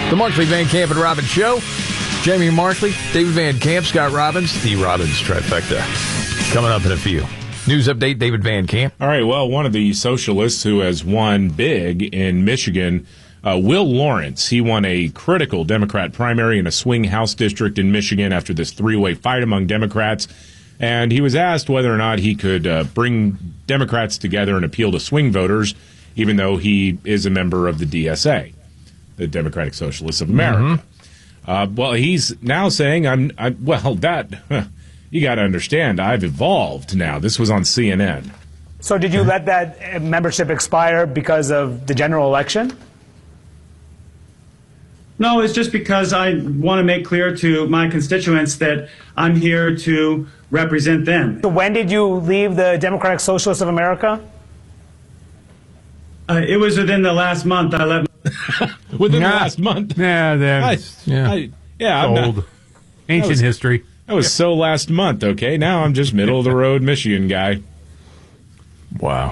The Markley, Van Camp, and Robbins Show. Jamie Markley, David Van Camp, Scott Robbins, the Robbins trifecta. Coming up in a few. News update, David Van Camp. All right, well, one of the socialists who has won big in Michigan, Will Lawrence, he won a critical Democrat primary in a swing House district in Michigan after this three-way fight among Democrats. And he was asked whether or not he could bring Democrats together and appeal to swing voters, even though he is a member of the DSA, the Democratic Socialists of America. Well, he's now saying, you got to understand, I've evolved now. This was on CNN. So did you let that membership expire because of the general election? No, it's just because I want to make clear to my constituents that I'm here to represent them. So when did you leave the Democratic Socialists of America? It was within the last month. I let. Within the last month? Yeah, that's old. Ancient history. That was so last month, okay? Now I'm just middle-of-the-road Michigan guy. Wow.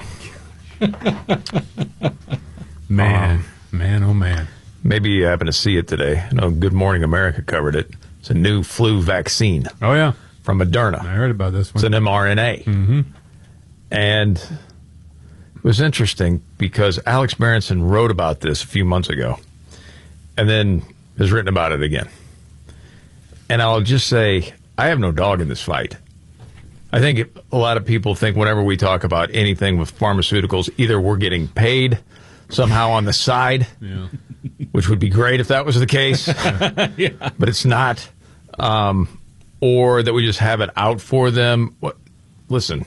Man, oh man. Maybe you happen to see it today. I know Good Morning America covered it. It's a new flu vaccine. Oh, yeah. From Moderna. I heard about this one. It's an mRNA. Mm-hmm. And it was interesting because Alex Berenson wrote about this a few months ago and then has written about it again. And I'll just say, I have no dog in this fight. I think a lot of people think whenever we talk about anything with pharmaceuticals, either we're getting paid somehow on the side, which would be great if that was the case, but it's not, or that we just have it out for them. Listen,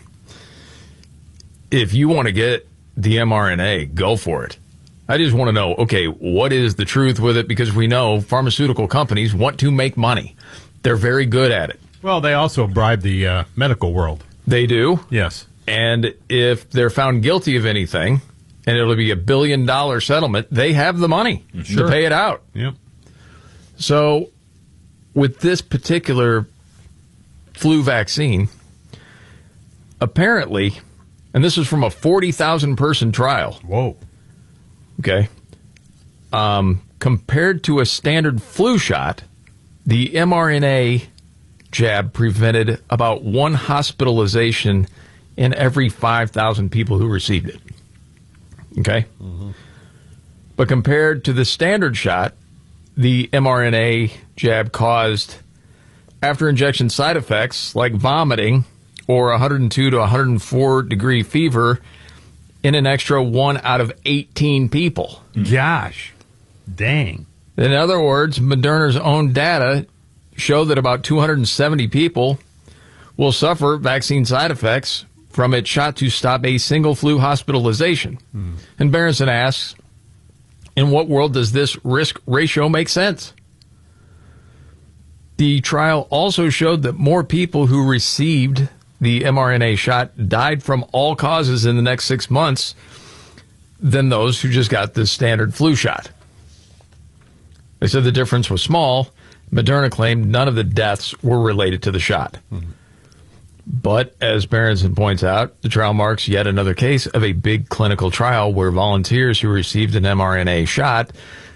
if you want to get the mRNA, go for it. I just want to know, okay, what is the truth with it? Because we know pharmaceutical companies want to make money. They're very good at it. Well, they also bribe the medical world. They do? Yes. And if they're found guilty of anything, and it'll be $1 billion settlement, they have the money to pay it out. Yep. So with this particular flu vaccine, apparently, and this is from a 40,000 person trial. Whoa. Okay. Compared to a standard flu shot, the mRNA jab prevented about one hospitalization in every 5,000 people who received it. Okay? Mm-hmm. But compared to the standard shot, the mRNA jab caused after injection side effects like vomiting or 102 to 104 degree fever in an extra 1 out of 18 people. Gosh. Dang. In other words, Moderna's own data show that about 270 people will suffer vaccine side effects from its shot to stop a single flu hospitalization. And Berenson asks, in what world does this risk ratio make sense? The trial also showed that more people who received the mRNA shot died from all causes in the next 6 months than those who just got the standard flu shot. They said the difference was small. Moderna claimed none of the deaths were related to the shot. But, as Berenson points out, the trial marks yet another case of a big clinical trial where volunteers who received an mRNA shot